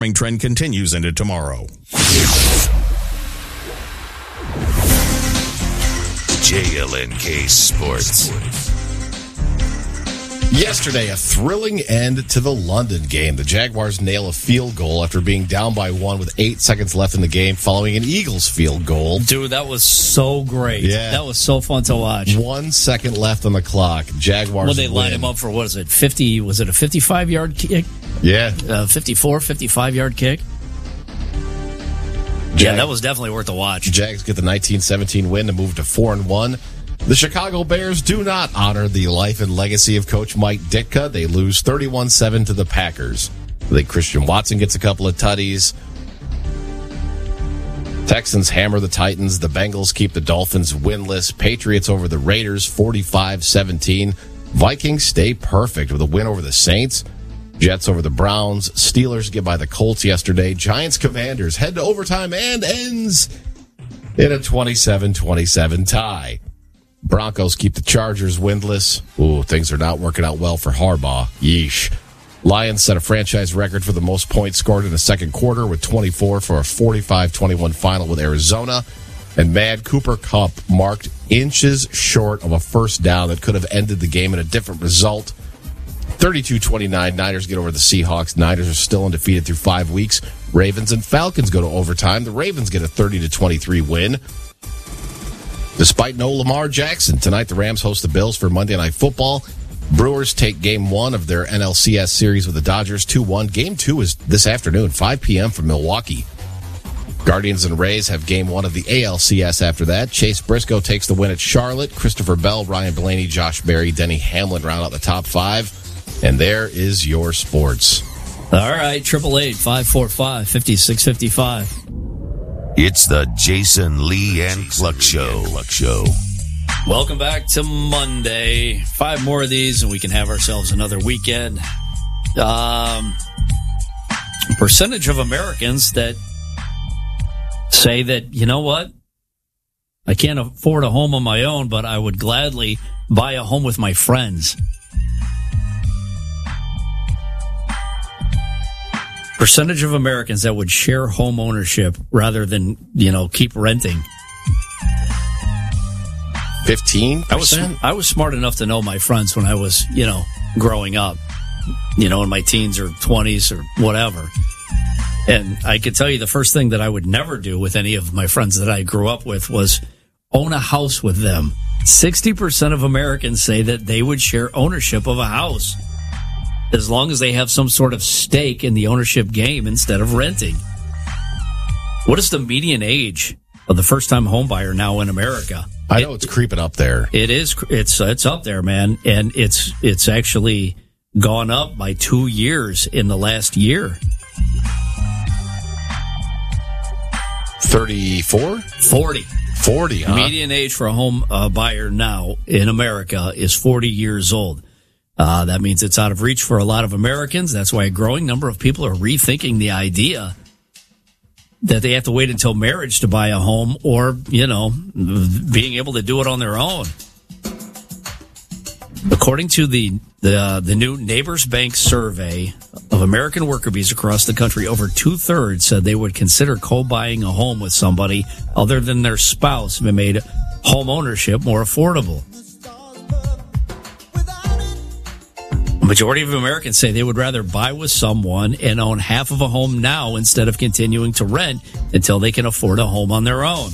Trend continues into tomorrow. JLNK Sports. Yesterday, a thrilling end to the London game. The Jaguars nail a field goal after being down by 1 with 8 seconds left in the game following an Eagles field goal. Dude, that was so great. Yeah. That was so fun to watch. 1 second left on the clock. Jaguars Well, they lined him up for, what is it, 50? Was it a 55-yard kick? Yeah. 54, 55-yard kick? Yeah, that was definitely worth a watch. Jags get the 19-17 win to move to 4-1. The Chicago Bears do not honor the life and legacy of Coach Mike Ditka. They lose 31-7 to the Packers. I think Christian Watson gets a couple of tutties. Texans hammer the Titans. The Bengals keep the Dolphins winless. Patriots over the Raiders 45-17. Vikings stay perfect with a win over the Saints. Jets over the Browns. Steelers get by the Colts yesterday. Giants Commanders head to overtime and ends in a 27-27 tie. Broncos keep the Chargers winless. Ooh, things are not working out well for Harbaugh. Yeesh. Lions set a franchise record for the most points scored in the second quarter with 24 for a 45-21 final with Arizona. And man, Cooper Kupp marked inches short of a first down that could have ended the game in a different result. 32-29, Niners get over the Seahawks. Niners are still undefeated through 5 weeks. Ravens and Falcons go to overtime. The Ravens get a 30-23 win. Despite no Lamar Jackson, tonight the Rams host the Bills for Monday Night Football. Brewers take Game 1 of their NLCS series with the Dodgers 2-1. Game 2 is this afternoon, 5 p.m. from Milwaukee. Guardians and Rays have Game 1 of the ALCS after that. Chase Briscoe takes the win at Charlotte. Christopher Bell, Ryan Blaney, Josh Berry, Denny Hamlin round out the top 5. And there is your sports. All right, 888-545-5655. It's the Jason Lee and Cluck Show. Welcome back to Monday. 5 more of these and we can have ourselves another weekend. Percentage of Americans that say that, you know what? I can't afford a home on my own, but I would gladly buy a home with my friends. Percentage of Americans that would share home ownership rather than, keep renting. 15%? I was smart enough to know my friends when I was, growing up, in my teens or 20s or whatever. And I could tell you the first thing that I would never do with any of my friends that I grew up with was own a house with them. 60% of Americans say that they would share ownership of a house as long as they have some sort of stake in the ownership game instead of renting. What is the median age of the first-time home buyer now in America? I know it's creeping up there. It is. It's up there, man. And it's actually gone up by 2 years in the last year. 34? 40. 40, huh? Median age for a home buyer now in America is 40 years old. That means it's out of reach for a lot of Americans. That's why a growing number of people are rethinking the idea that they have to wait until marriage to buy a home or, being able to do it on their own. According to the new Neighbors Bank survey of American worker bees across the country, over 2/3 said they would consider co-buying a home with somebody other than their spouse if it made home ownership more affordable. A majority of Americans say they would rather buy with someone and own half of a home now instead of continuing to rent until they can afford a home on their own.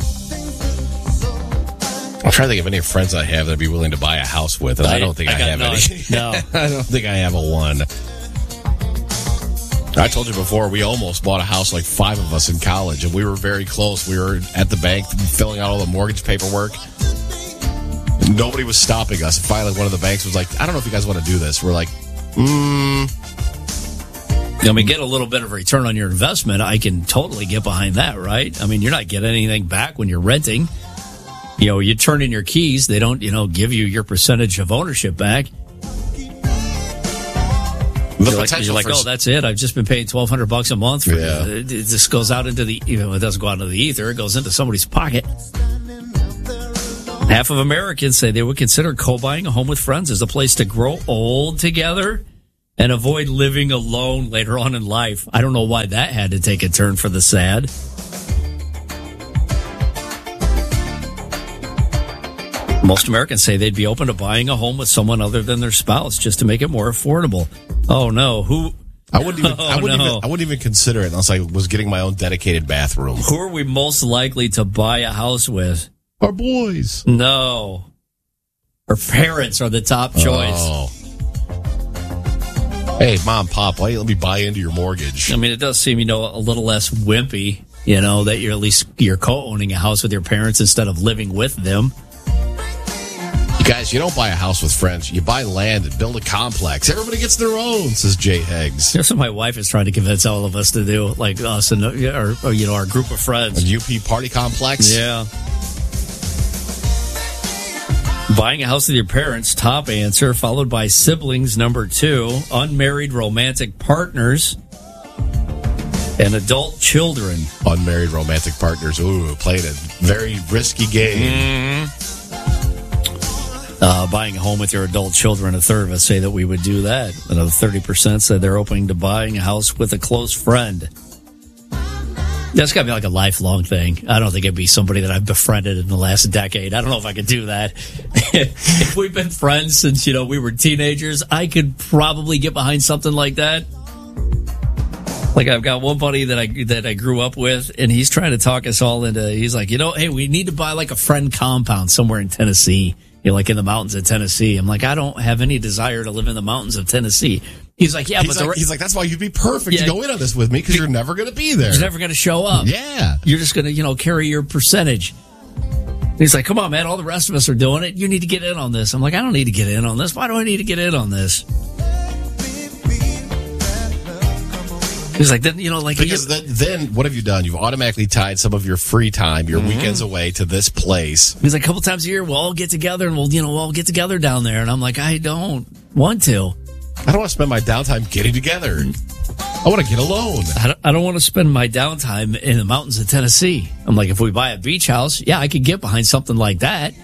I'm trying to think of any friends I have that would be willing to buy a house with, and I don't think I have none. any. No. I don't think I have a one. I told you before, we almost bought a house, like 5 of us in college, and we were very close. We were at the bank filling out all the mortgage paperwork. Nobody was stopping us. And finally, one of the banks was like, I don't know if you guys want to do this. We're like, get a little bit of return on your investment. I can totally get behind that, right? I mean, you're not getting anything back when you're renting. You turn in your keys. They don't, give you your percentage of ownership back. You're like, oh, that's it. I've just been paying $1,200 a month. It just goes out into it doesn't go out into the ether. It goes into somebody's pocket. Half of Americans say they would consider co-buying a home with friends as a place to grow old together and avoid living alone later on in life. I don't know why that had to take a turn for the sad. Most Americans say they'd be open to buying a home with someone other than their spouse just to make it more affordable. Oh no, I wouldn't even consider it unless I was getting my own dedicated bathroom. Who are we most likely to buy a house with? Our boys. No. Our parents are the top choice. Oh. Hey, Mom, Pop, why don't you let me buy into your mortgage? I mean, it does seem, a little less wimpy, that you're co-owning a house with your parents instead of living with them. You guys, you don't buy a house with friends. You buy land and build a complex. Everybody gets their own, says Jay Heggs. That's what my wife is trying to convince all of us to do, like us and our group of friends. A UP party complex? Yeah. Buying a house with your parents, top answer, followed by siblings, number 2, unmarried romantic partners, and adult children. Unmarried romantic partners. Ooh, played a very risky game. Buying a home with your adult children, a third of us say that we would do that. Another 30% said they're open to buying a house with a close friend. That's got to be like a lifelong thing. I don't think it'd be somebody that I've befriended in the last decade. I don't know if I could do that. If we've been friends since, we were teenagers, I could probably get behind something like that. Like I've got one buddy that I grew up with, and he's trying to talk us all into, he's like, hey, we need to buy like a friend compound somewhere in Tennessee, like in the mountains of Tennessee. I'm like, I don't have any desire to live in the mountains of Tennessee. He's like, yeah, he's like, that's why you'd be perfect to go in on this with me, because you're never going to be there. You're never going to show up. Yeah. You're just going to, carry your percentage. He's like, come on, man, all the rest of us are doing it. You need to get in on this. I'm like, I don't need to get in on this. Why do I need to get in on this? He's like, then, because then what have you done? You've automatically tied some of your free time, your weekends away to this place. He's like, a couple times a year, we'll all get together and we'll all get together down there. And I'm like, I don't want to. I don't want to spend my downtime getting together. I want to get alone. I don't want to spend my downtime in the mountains of Tennessee. I'm like, if we buy a beach house, yeah, I could get behind something like that.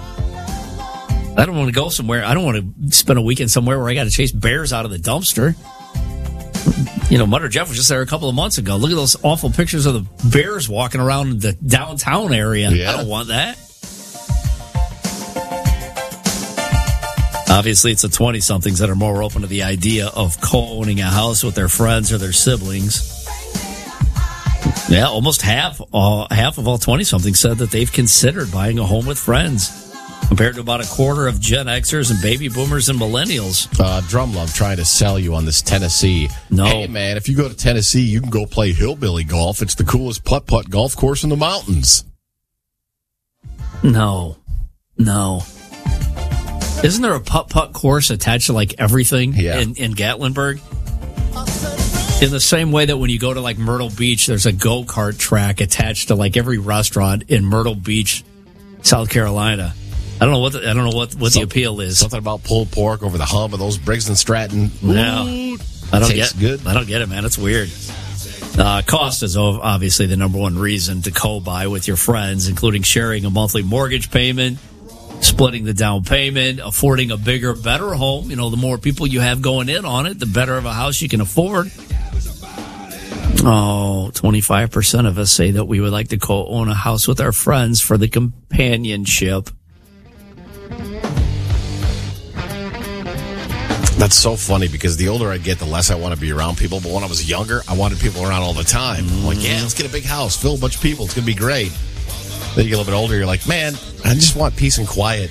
I don't want to go somewhere. I don't want to spend a weekend somewhere where I got to chase bears out of the dumpster. Mudder Jeff was just there a couple of months ago. Look at those awful pictures of the bears walking around the downtown area. Yeah. I don't want that. Obviously, it's the 20-somethings that are more open to the idea of co-owning a house with their friends or their siblings. Yeah, almost half of all 20-somethings said that they've considered buying a home with friends, compared to about a quarter of Gen Xers and baby boomers and millennials. Drumlove trying to sell you on this Tennessee. No. Hey, man, if you go to Tennessee, you can go play hillbilly golf. It's the coolest putt-putt golf course in the mountains. No. Isn't there a putt-putt course attached to, like, everything in Gatlinburg? In the same way that when you go to, like, Myrtle Beach, there's a go-kart track attached to, like, every restaurant in Myrtle Beach, South Carolina. I don't know what the appeal is. Something about pulled pork over the hump of those Briggs and Stratton. No. I don't get it, man. It's weird. Cost is obviously the number one reason to co-buy with your friends, including sharing a monthly mortgage payment, splitting the down payment, affording a bigger, better home. The more people you have going in on it, the better of a house you can afford. 25% of us say that we would like to co-own a house with our friends for the companionship. That's so funny, because the older I get, the less I want to be around people. But when I was younger, I wanted people around all the time. I'm like, yeah, let's get a big house, fill a bunch of people. It's going to be great. Then you get a little bit older, you're like, man, I just want peace and quiet.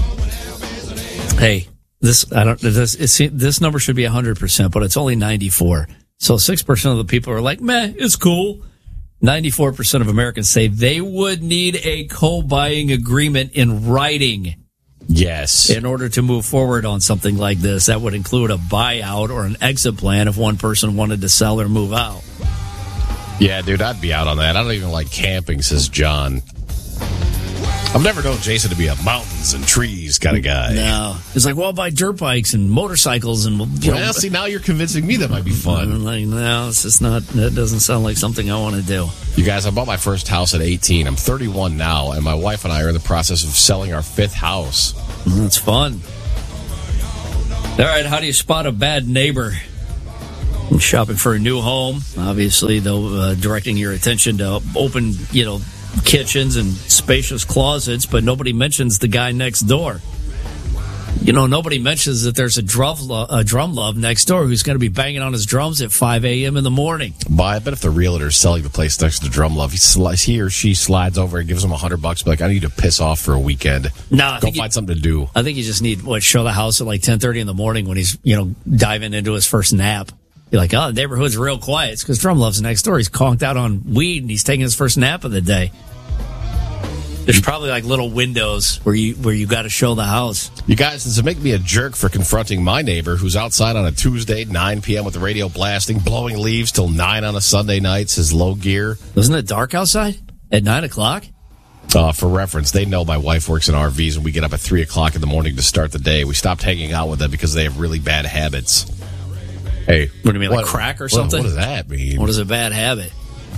Hey, this number should be 100%, but it's only 94. So 6% of the people are like, meh, it's cool. 94% of Americans say they would need a co-buying agreement in writing. Yes. In order to move forward on something like this, that would include a buyout or an exit plan if one person wanted to sell or move out. Yeah, dude, I'd be out on that. I don't even like camping, says John. I've never known Jason to be a mountains and trees kind of guy. No. It's like, well, I'll buy dirt bikes and motorcycles and, see, now you're convincing me that might be fun. I'm like, no, it's just not, that doesn't sound like something I want to do. You guys, I bought my first house at 18. I'm 31 now, and my wife and I are in the process of selling our 5th house. That's fun. All right, how do you spot a bad neighbor? Shopping for a new home, obviously, though, directing your attention to open, kitchens and spacious closets, but nobody mentions the guy next door. Nobody mentions that there's a drum love next door who's going to be banging on his drums at 5 a.m. in the morning. But I bet if the realtor's selling the place next to Drum Love, he or she slides over and gives him $100, be like, I need to piss off for a weekend. No, Go find something to do. I think you just need, show the house at like 10:30 in the morning when he's, diving into his first nap. You're like, oh, the neighborhood's real quiet. It's because Drum Love's next door. He's conked out on weed and he's taking his first nap of the day. There's probably like little windows where you got to show the house. You guys, does it make me a jerk for confronting my neighbor who's outside on a Tuesday, 9 p.m. with the radio blasting, blowing leaves till 9 on a Sunday night, says low gear? Wasn't it dark outside at 9 o'clock? For reference, they know my wife works in RVs and we get up at 3 o'clock in the morning to start the day. We stopped hanging out with them because they have really bad habits. Hey, what do you mean, like crack or something? What does that mean? What is a bad habit?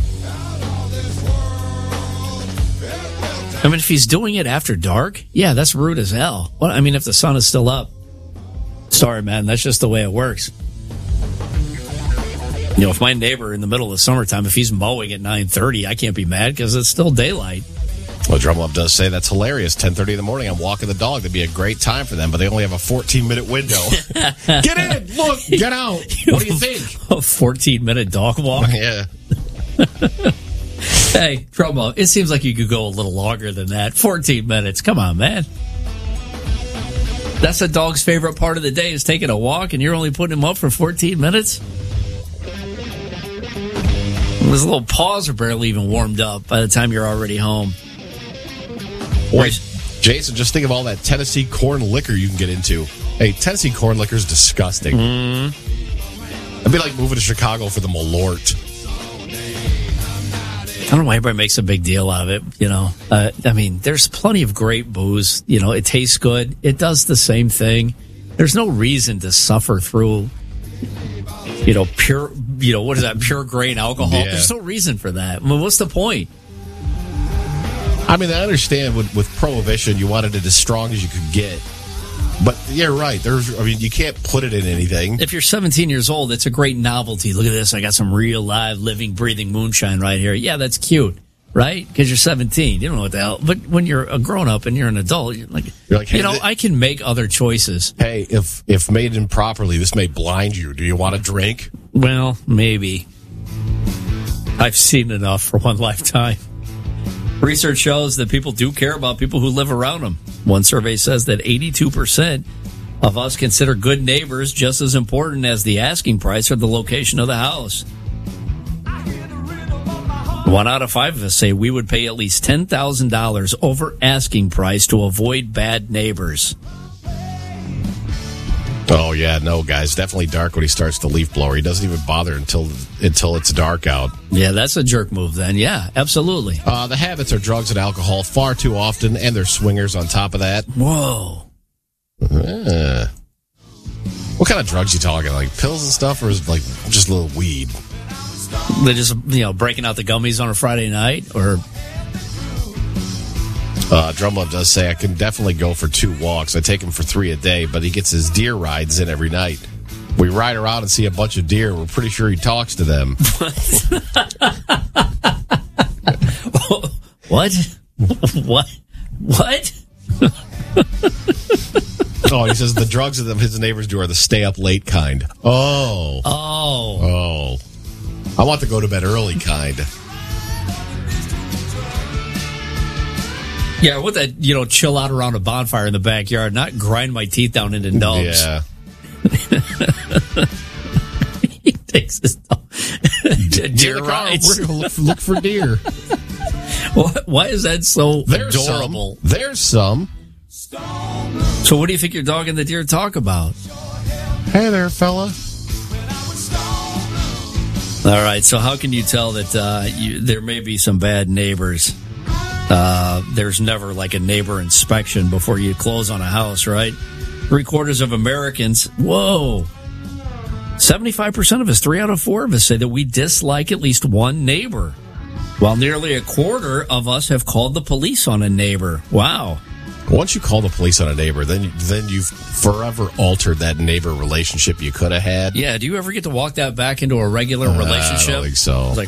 I mean, if he's doing it after dark, yeah, that's rude as hell. Well, I mean, if the sun is still up, sorry, man, that's just the way it works. If my neighbor in the middle of the summertime, if he's mowing at 9:30, I can't be mad because it's still daylight. Well, Drum Love does say that's hilarious. 10:30 in the morning, I'm walking the dog. That'd be a great time for them, but they only have a 14-minute window. Get in! Look! Get out! What do you think? A 14-minute dog walk? Yeah. Hey, Drum Love, it seems like you could go a little longer than that. 14 minutes. Come on, man. That's a dog's favorite part of the day is taking a walk, and you're only putting him up for 14 minutes? His little paws are barely even warmed up by the time you're already home. Boy, Jason, just think of all that Tennessee corn liquor you can get into. Hey, Tennessee corn liquor is disgusting. It'd be like moving to Chicago for the Malort. I don't know why everybody makes a big deal out of it, I mean, there's plenty of great booze. It tastes good. It does the same thing. There's no reason to suffer through, pure, what is that, pure grain alcohol? Yeah. There's no reason for that. I mean, what's the point? I mean, I understand with Prohibition, you wanted it as strong as you could get. But you're right. You can't put it in anything. If you're 17 years old, it's a great novelty. Look at this. I got some real live, living, breathing moonshine right here. Yeah, that's cute, right? Because you're 17. You don't know what the hell. But when you're a grown-up and you're an adult, you're like hey, I can make other choices. Hey, if made improperly, this may blind you. Do you want a drink? Well, maybe. I've seen enough for one lifetime. Research shows that people do care about people who live around them. One survey says that 82% of us consider good neighbors just as important as the asking price or the location of the house. 1 out of 5 of us say we would pay at least $10,000 over asking price to avoid bad neighbors. Oh, yeah, no, guys. Definitely dark when he starts the leaf blower. He doesn't even bother until it's dark out. Yeah, that's a jerk move then. Yeah, absolutely. The habits are drugs and alcohol far too often, and they're swingers on top of that. Whoa. What kind of drugs you talking? Like pills and stuff, or is it like just a little weed? They're just, breaking out the gummies on a Friday night, or... Drum Love does say, I can definitely go for 2 walks. I take him for 3 a day, but he gets his deer rides in every night. We ride around and see a bunch of deer. We're pretty sure he talks to them. What? What? Oh, he says the drugs that his neighbors do are the stay up late kind. Oh. I want to go to bed early kind. Yeah, with that, chill out around a bonfire in the backyard, not grind my teeth down into nubs. Yeah. He takes his deer rides. We're going to look for deer. Why is that so adorable? There's some. So what do you think your dog and the deer talk about? Hey there, fella. All right, so how can you tell that there may be some bad neighbors? There's never like a neighbor inspection before you close on a house, right? 3/4 of Americans, 75% of us, 3 out of 4 of us say that we dislike at least one neighbor, while nearly 1/4 of us have called the police on a neighbor. Wow. Once you call the police on a neighbor, then you've forever altered that neighbor relationship you could have had. Yeah, do you ever get to walk that back into a regular relationship? I don't think so. It's like,